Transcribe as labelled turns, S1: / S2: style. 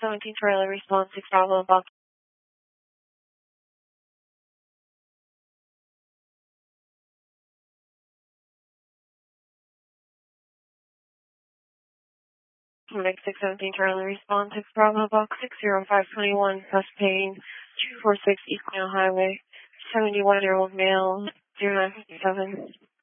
S1: 617 Charlie, response 6 Bravo Box. Next 617 Charlie, response 6 Bravo Box 60521, West Payne, 246 East Canal Highway, 71-year-old male, 0957.